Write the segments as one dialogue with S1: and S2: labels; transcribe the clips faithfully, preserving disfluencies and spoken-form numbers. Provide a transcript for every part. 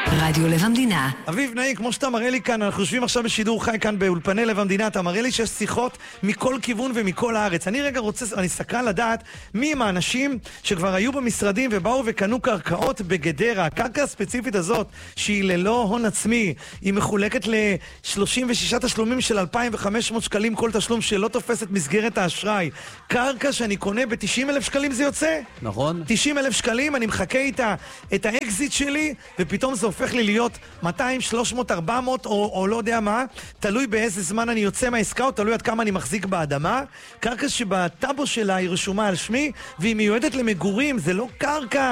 S1: רדיו לב המדינה.
S2: אביב נאי, כמו שאתה מראה לי כאן, אנחנו יושבים עכשיו בשידור חי כאן באולפני לב המדינה, אתה מראה לי שיש שיחות מכל כיוון ומכל הארץ. אני רגע רוצה, אני סקרן לדעת מי הם האנשים שכבר היו במשרדים ובאו וקנו קרקעות בגדרה. הקרקע הספציפית הזאת, שהיא ללא הון עצמי, היא מחולקת ל-שלושים ושישה תשלומים של אלפיים וחמש מאות שקלים כל תשלום, שלא תופס את מסגרת האשראי. קרקע שאני קונה ב-תשעים אלף שקלים זה יוצא?
S3: נכון.
S2: תשעים אלף שקלים, אני מחכה איתה את האקזיט שלי, ופתאום זה הופך לי להיות מאתיים, שלוש מאות, ארבע מאות, או, או לא יודע מה, תלוי באיזה זמן אני יוצא מהעסקה, או תלוי עד כמה אני מחזיק באדמה. קרקע שבטאבו שלה היא רשומה על שמי, והיא מיועדת למגורים, זה לא קרקע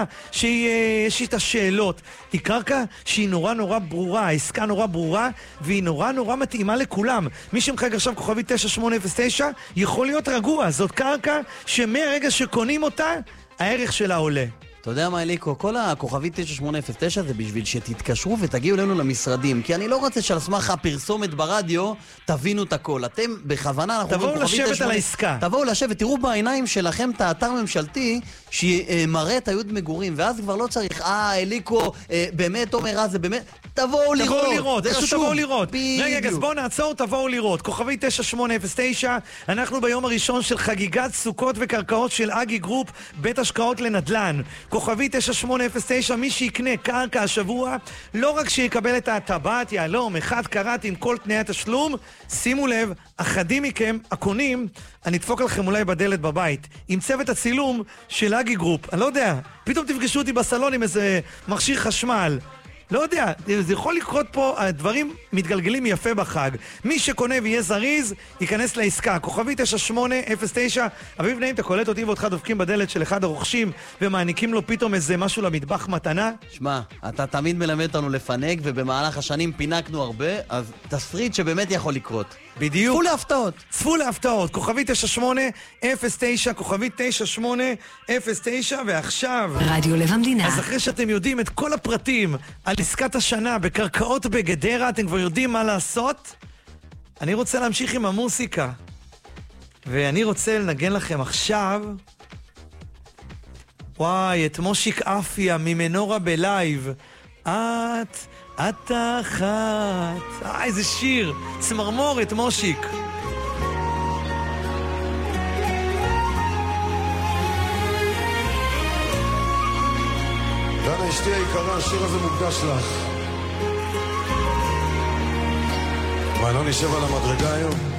S2: שיש איתה שאלות. היא קרקע שהיא נורא נורא ברורה, העסקה נורא ברורה, והיא נורא נורא מתאימה לכולם. מי שמחג עכשיו כוכבי תשע שמונה אפס תשע, יכול להיות רגוע. זאת קרקע שמרגע שקונים אותה, הערך שלה עולה.
S3: אתה יודע מה, אליקו? כל הכוכבי תשע שמונה אפס תשע זה בשביל שתתקשרו ותגיעו אלינו למשרדים, כי אני לא רוצה שעל סמך הפרסומת ברדיו תבינו את הכל. אתם בכוונה, אנחנו
S2: תבואו לשבת על העסקה.
S3: תבואו לשבת, תראו בעיניים שלכם את האתר ממשלתי שמראה את היוד מגורים, ואז כבר לא צריך, אה, אליקו, באמת אומר, אה, זה באמת... תבואו לראות.
S2: תבואו לראות,
S3: זה
S2: פשוט
S3: חשוב.
S2: תבואו לראות.
S3: בדיוק.
S2: רגע, אז בואו נעצור, תבואו לראות. כוכבי תשע שמונה אפס תשע, אנחנו ביום הראשון של חגיגת סוכות וקרקעות של אגי גרופ, בית השקעות לנדלן. כוכבי תשע שמונה אפס תשע, מי שיקנה קרקע השבוע, לא רק שיקבל את הטבעת יעלום, אחד קראתי עם כל תנאי התשלום, שימו לב, אחדים מכם, הקונים, אני אדפוק לכם אולי בדלת בבית, עם צוות הצילום של אגי גרופ. אני לא יודע, פתאום תפגשו אותי בסלון עם איזה מכשיר חשמל. לא יודע, זה יכול לקרות פה, הדברים מתגלגלים יפה בחג. מי שקונה ויהיה זריז, ייכנס לעסקה. כוכבי תשע שמונה אפס תשע, אביב נעים, אתה קולט אותי ואותך דופקים בדלת של אחד הרוכשים, ומעניקים לו פתאום איזה משהו למטבח מתנה?
S3: שמע, אתה תמיד מלמד אותנו לפנק, ובמהלך השנים פינקנו הרבה, אז תסריט שבאמת יכול לקרות.
S2: בדיוק.
S3: צפו להפתעות.
S2: צפו להפתעות. כוכבי תשע שמונה אפס תשע, כוכבי תשע שמונה אפס תשע, ועכשיו...
S1: רדיו לב המדינה.
S2: אז אחרי שאתם יודעים את כל הפרטים על עסקת השנה בקרקעות בגדרה, אתם כבר יודעים מה לעשות? אני רוצה להמשיך עם המוסיקה. ואני רוצה לנגן לכם עכשיו... וואי, את מושיק אפיה ממנורה בלייב. את... את אחת. אה, איזה שיר. צמרמורת, מושיק.
S4: דנה, אשתי היקרה, השיר הזה מוקדש לך. מה, לא נשב על המדרגה היום?